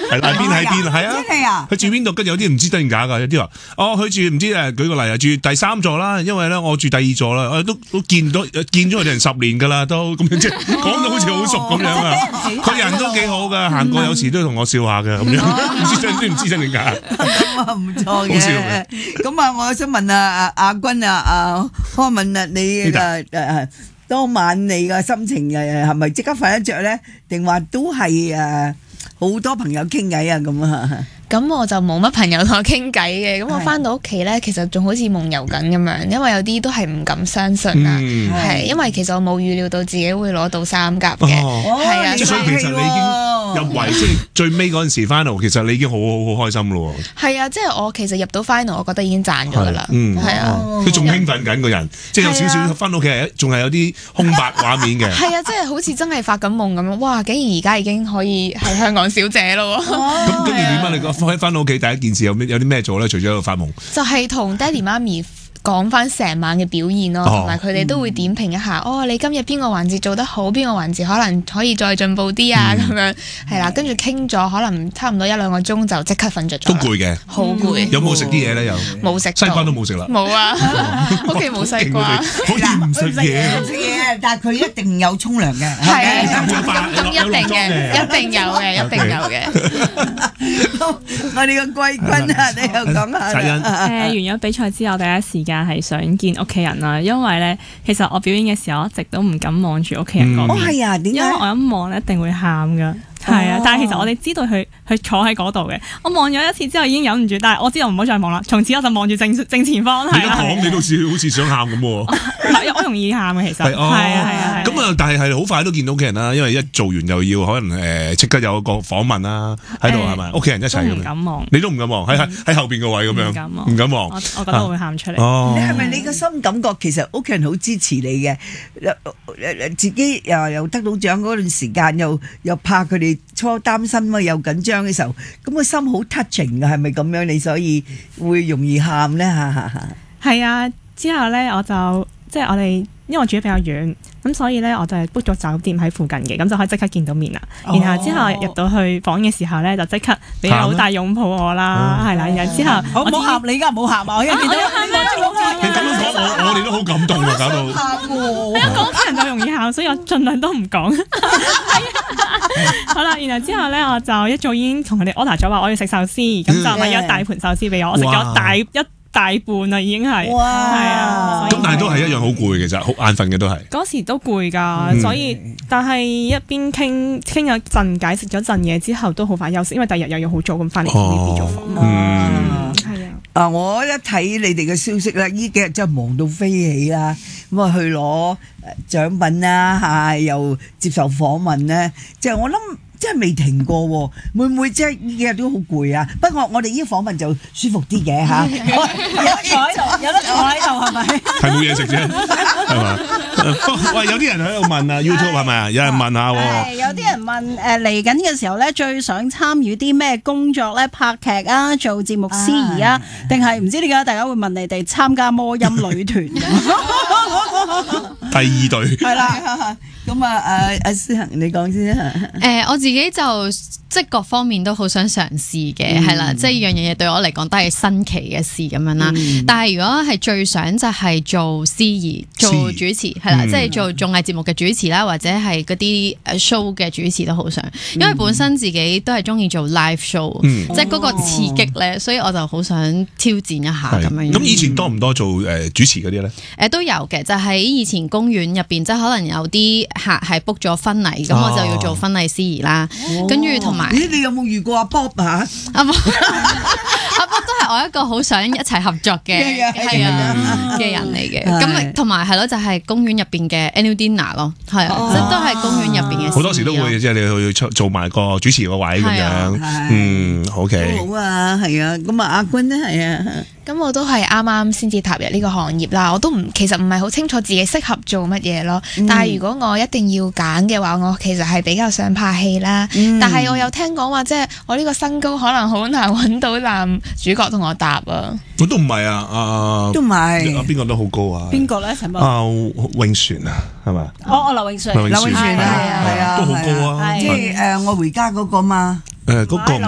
係邊喺邊係啊？ 真係啊！ 佢住邊度？跟住有啲唔知真定假㗎，有啲話佢住唔知舉個例啊，住第3座啦，因為咧我住第2座啦，都見咗佢哋人10年㗎啦，都咁樣即係講到好似好熟咁樣啊！佢人都幾好㗎，行過有時都同我笑下嘅咁樣，唔知真定假。 咁啊唔錯嘅。咁啊，我想問阿君康敏啊，你當晚你嘅心情係咪即刻瞓得着咧？定話都係好多朋友傾偈啊咁啊？ 咁我就冇乜朋友同我傾偈嘅，咁我翻到屋企咧，其實仲好似夢遊緊咁樣，因為有啲都係唔敢相信啊，係因為其實我冇預料到自己會攞到3甲嘅，係啊， 所以其實你已經入圍，即係最尾嗰陣時 final，其實你已經好開心咯。係啊，即係我其實入到 final，我覺得已經賺咗噶啦，係啊， 佢仲興奮緊個人，即係有少少翻到屋企係仲係有啲空白畫面嘅。 係啊，即係好似真係發緊夢咁樣，哇！竟然而家已經可以係香港小姐咯。 咁跟住點啊？你翻到屋企第一件事有啲咩做咧？除咗喺度發夢， 就係同爹哋媽咪講翻成晚嘅表現咯，同埋佢哋都會點評一下。你今日邊個環節做得好，邊個環節可能可以再進步啲啊？咁樣係啦，跟住傾咗可能差唔多1-2個鐘就即刻瞓着咗。 都攰嘅， 好攰。有冇食啲嘢咧？ 冇食， 西瓜都冇食啦。 冇啊，屋企冇西瓜。 好似唔食嘢。 唔食嘢，但係佢一定有沖涼嘅。 係啊，一定嘅，一定有嘅，一定有嘅。 我哋個貴君啊，你又講下。 完咗比賽之後，第一時間係想見屋企人啦，因為咧，其實我表演嘅時候一直都唔敢望住屋企人嗰邊。 係啊，點解？ 因為我一望一定會喊噶。係啊，但係其實我哋知道佢坐喺嗰度嘅。我望咗一次之後已經忍唔住，但係我知道唔好再望啦。從此我就望住正前方。 你一講你都好似想喊咁喎。 我容易喊嘅其實。係啊。 咁啊，但係好快都見到屋企人啦，因為一做完又要可能即刻有個訪問啦喺度係咪？屋企人一齊咁。 唔敢望。 你都唔敢望，喺後邊個位咁樣。唔敢望。 我覺得我會喊出嚟。 你係咪你個心感覺其實屋企人好支持你嘅？自己又得到獎嗰段時間，又怕佢哋初擔心啊，又緊張嘅時候，咁個心好 touching 嘅，係咪咁樣？你所以會容易喊咧嚇？ 係啊，之後咧我就即係我哋，因為我住得比較遠，咁所以咧我就係 book 咗酒店喺附近嘅，咁就可以即刻見到面啦。然後之後入到去房嘅時候咧，就即刻俾好大擁抱我啦，係啦。然後之後我冇喊你而家冇喊啊！我一見到你咁樣講，我哋都好感動啊，搞到一講啲人就容易喊，所以我盡量都唔講。好啦，然後之後咧，我就一早已經同佢哋 order 咗話我要食壽司，咁就買咗一大盤壽司俾我，我食咗一大半啦，已經係。哇！係啊， 咁但係都係一樣好攰嘅咋，好眼瞓嘅都係。 嗰時都攰㗎，所以但係一邊傾咗陣偈，食咗陣嘢之後都好快休息，因為第二日又要好早咁翻嚟 TVB 做訪問。係啊。 我一睇你哋嘅消息咧，呢幾日真係忙到飛起啦，咁啊去攞獎品啦嚇，又接受訪問咧，即係我諗真係未停過喎，會唔會即係呢幾日都好攰啊？不過我哋呢啲訪問就舒服啲嘅嚇，有得坐喺度係咪？ 係冇嘢食啫，係嘛？喂，有啲人喺度問啊 ，YouTube 係咪啊？有人問下喎。 有啲人問嚟緊嘅時候咧，最想參與啲咩工作咧？拍劇啊，做節目司儀啊，定係唔知點解大家會問你哋參加魔音女團？ 第2隊係啦，咁阿思恒你講先啊。 我自己就即係各方面都好想嘗試嘅，係啦，即係樣嘢對我嚟講都係新奇嘅事咁樣啦。但係如果係最想就係做司儀、做主持，係啦，即係做綜藝節目嘅主持啦，或者係嗰啲show 嘅主持都好想，因為本身自己都係中意做 live show，即係嗰個刺激咧，所以我就好想挑戰一下咁樣。 咁以前多唔多做主持嗰啲咧？ 都有嘅，就喺以前公園入邊，即係可能有啲客係 book 咗婚禮，咁我就要做婚禮司儀啦，跟住同埋。 咦？你有冇遇過阿 Bob 啊？ 阿 Bob 都係我一個好想一齊合作嘅係啊嘅人嚟嘅。咁同埋係咯，就係公園入邊嘅 annual dinner 咯，係啊，即係都係公園入邊嘅。好多時都會即係你去做埋個主持個位咁樣。OK。 好啊，係啊。咁啊，阿君咧係啊。 咁我都係啱啱先至踏入呢個行業啦，我都其實唔係好清楚自己適合做乜嘢咯。但係如果我一定要揀嘅話，我其實係比較想拍戲啦。但係我有聽講話，即係我呢個身高可能好難揾到男主角同我搭啊。 我都唔係啊， 都唔係。 邊個都好高啊？ 邊個咧？陳博？ 永璇啊，係咪？ 劉永璇。 劉永璇係啊， 都好高啊。 即係我回家嗰個嘛。 嗰個。